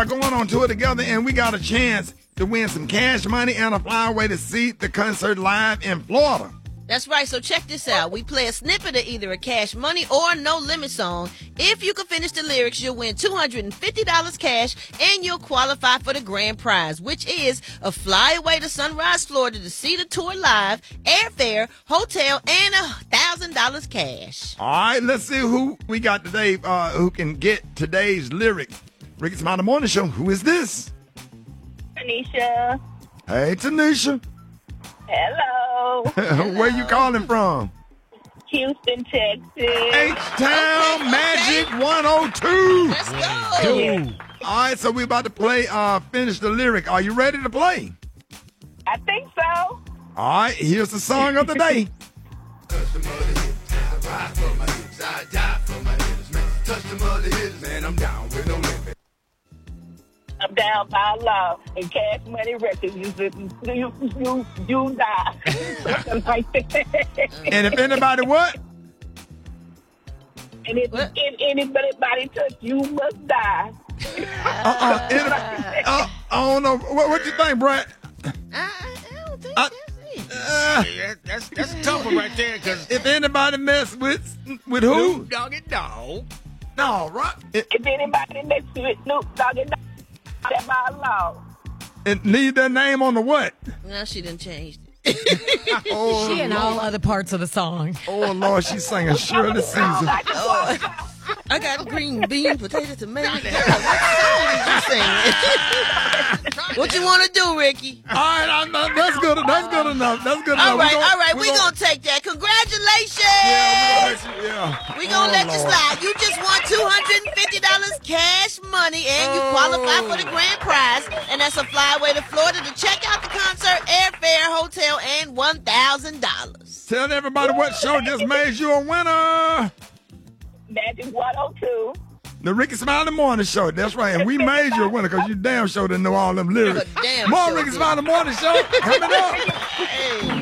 Going on tour together, and we got a chance to win some cash money and a flyaway to see the concert live in Florida. That's right, so check this out. We play a snippet of either a Cash Money or a No Limit song. If you can finish the lyrics, you'll win $250 cash, and you'll qualify for the grand prize, which is a flyaway to Sunrise, Florida to see the tour live, airfare, hotel, and $1,000 cash. All right, let's see who we got today who can get today's lyrics. Ricky Smiley Morning Show, who is this? Tanisha. Hey, Tanisha. Hello. Where you calling from? Houston, Texas. H-Town Magic 102. Let's go. Yeah. All right, so we're about to play Finish the Lyric. Are you ready to play? I think so. All right, here's the song of the day. Touch the mother hips, I ride for my hips, I die for my hips, man. Touch the mother hips, man, I'm down with no limit. I'm down by law and Cash Money Records. You die. Something like that. And if anybody what? And if anybody touch, you must die. I don't know. What you think, Brett? I don't think that's it. That's a tough one right there, because If anybody mess with who? Doggy Dog. No, right? If anybody next to it, Snoop Doggy Dogg, that's by law. And leave their name on the what? Now she done changed it. Oh, She and all other parts of the song. oh Lord, she's singing Shirley Caesar. I got green bean, potato, tomato. What song is you singing? What you want to do, Ricky? All right, that's good. That's good enough. That's good enough. All right, we're going to take that. Congratulations. We're going to let you slide. You just won $250 cash money, and you qualify for the grand prize, and that's a flyaway to Florida to check out the concert, airfare, hotel, and $1,000. Tell everybody what show just made you a winner. Magic 102. The Ricky Smiley Morning Show. That's right. And we made you a winner because you damn sure didn't know all them lyrics. Damn More sure Ricky did. Smiley Morning Show coming up. Hey.